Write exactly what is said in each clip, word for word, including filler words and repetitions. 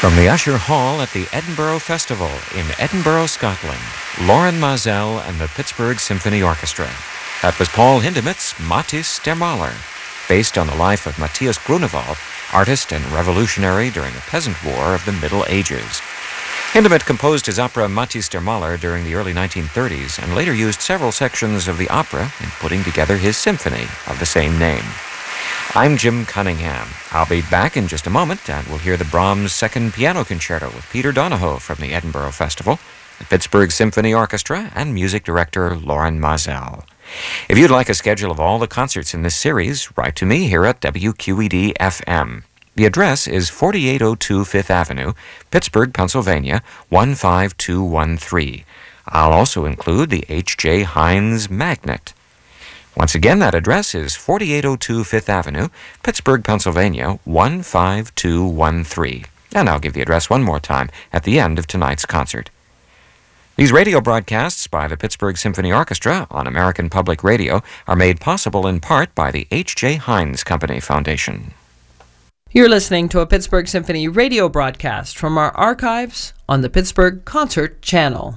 From the Usher Hall at the Edinburgh Festival in Edinburgh, Scotland, Loren Maazel and the Pittsburgh Symphony Orchestra. That was Paul Hindemith's Mathis der Maler, based on the life of Matthias Grunewald, artist and revolutionary during the Peasant War of the Middle Ages. Hindemith composed his opera Mathis der Maler during the early nineteen thirties and later used several sections of the opera in putting together his symphony of the same name. I'm Jim Cunningham. I'll be back in just a moment, and we'll hear the Brahms Second Piano Concerto with Peter Donahoe from the Edinburgh Festival, the Pittsburgh Symphony Orchestra, and music director Loren Maazel. If you'd like a schedule of all the concerts in this series, write to me here at W Q E D F M. The address is forty-eight oh two Fifth Avenue, Pittsburgh, Pennsylvania, one five two one three. I'll also include the H J Heinz Magnet. Once again, that address is forty-eight oh two Fifth Avenue, Pittsburgh, Pennsylvania, one five two one three. And I'll give the address one more time at the end of tonight's concert. These radio broadcasts by the Pittsburgh Symphony Orchestra on American Public Radio are made possible in part by the H J Heinz Company Foundation. You're listening to a Pittsburgh Symphony radio broadcast from our archives on the Pittsburgh Concert Channel.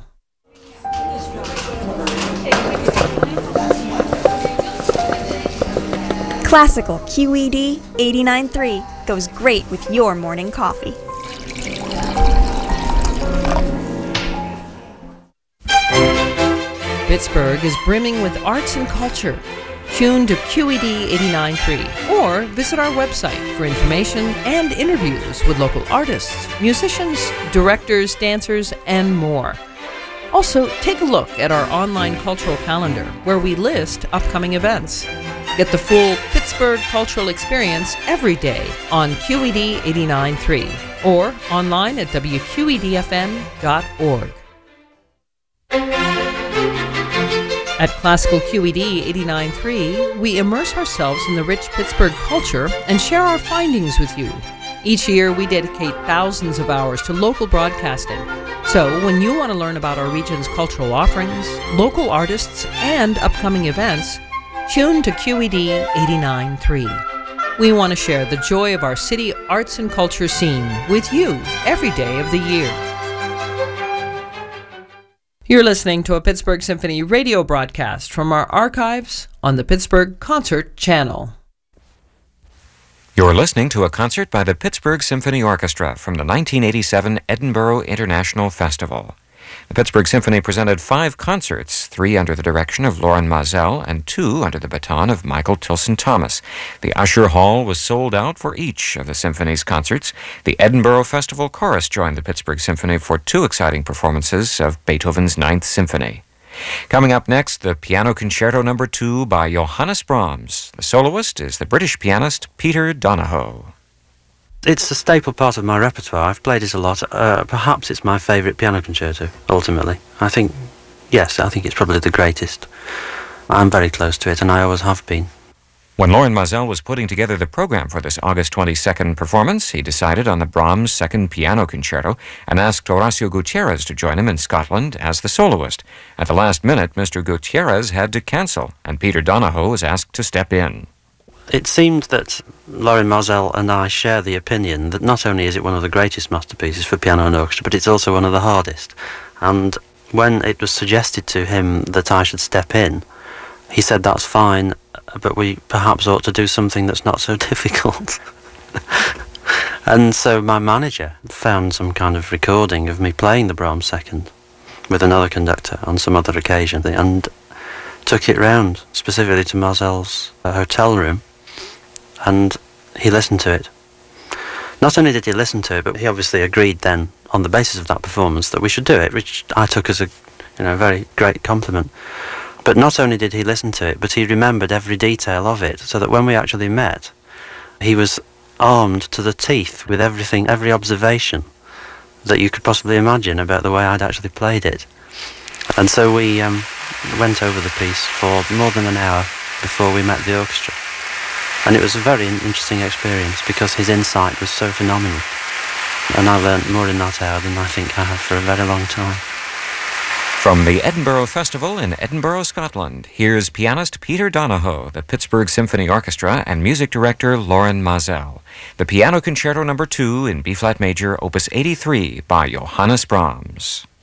Classical Q E D eighty-nine point three goes great with your morning coffee. Pittsburgh is brimming with arts and culture. Tune to Q E D eighty-nine point three or visit our website for information and interviews with local artists, musicians, directors, dancers, and more. Also, take a look at our online cultural calendar where we list upcoming events. Get the full Pittsburgh cultural experience every day on Q E D eighty-nine point three or online at W Q E D F M dot org. At Classical Q E D eighty-nine point three, we immerse ourselves in the rich Pittsburgh culture and share our findings with you. Each year, we dedicate thousands of hours to local broadcasting. So, when you want to learn about our region's cultural offerings, local artists, and upcoming events, tune to Q E D eighty-nine point three. We want to share the joy of our city arts and culture scene with you every day of the year. You're listening to a Pittsburgh Symphony radio broadcast from our archives on the Pittsburgh Concert Channel. You're listening to a concert by the Pittsburgh Symphony Orchestra from the nineteen eighty-seven Edinburgh International Festival. The Pittsburgh Symphony presented five concerts, three under the direction of Loren Maazel and two under the baton of Michael Tilson Thomas. The Usher Hall was sold out for each of the symphony's concerts. The Edinburgh Festival Chorus joined the Pittsburgh Symphony for two exciting performances of Beethoven's Ninth Symphony. Coming up next, the Piano Concerto Number Two by Johannes Brahms. The soloist is the British pianist Peter Donahoe. It's a staple part of my repertoire. I've played it a lot. Uh, perhaps it's my favourite piano concerto, ultimately. I think, yes, I think it's probably the greatest. I'm very close to it, and I always have been. When Loren Maazel was putting together the program for this August twenty-second performance, he decided on the Brahms Second Piano Concerto and asked Horacio Gutierrez to join him in Scotland as the soloist. At the last minute, Mister Gutierrez had to cancel, and Peter Donahoe was asked to step in. It seemed that Loren Maazel and I share the opinion that not only is it one of the greatest masterpieces for piano and orchestra, but it's also one of the hardest. And when it was suggested to him that I should step in, he said that's fine, but we perhaps ought to do something that's not so difficult. And so my manager found some kind of recording of me playing the Brahms Second with another conductor on some other occasion and took it round, specifically to Maazel's uh, hotel room. And he listened to it. Not only did he listen to it, but he obviously agreed then, on the basis of that performance, that we should do it, which I took as a you know, very great compliment. But not only did he listen to it, but he remembered every detail of it, so that when we actually met, he was armed to the teeth with everything, every observation that you could possibly imagine about the way I'd actually played it. And so we um, went over the piece for more than an hour before we met the orchestra. And it was a very interesting experience because his insight was so phenomenal. And I learnt more in that hour than I think I have for a very long time. From the Edinburgh Festival in Edinburgh, Scotland, here's pianist Peter Donahoe, the Pittsburgh Symphony Orchestra, and music director Loren Maazel. The Piano Concerto Number two in B-flat major, Opus eighty-three by Johannes Brahms.